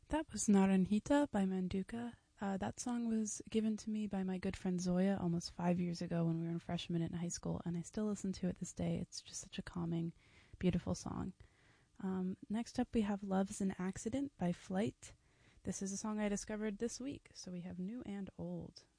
That was Naranjita by Manduka. That song was given to me by my good friend Zoya almost 5 years ago when we were freshmen in high school, and I still listen to it this day. It's just such a calming, beautiful song. Next up, we have Love's an Accident by Flight. This is a song I discovered this week, so we have new and old.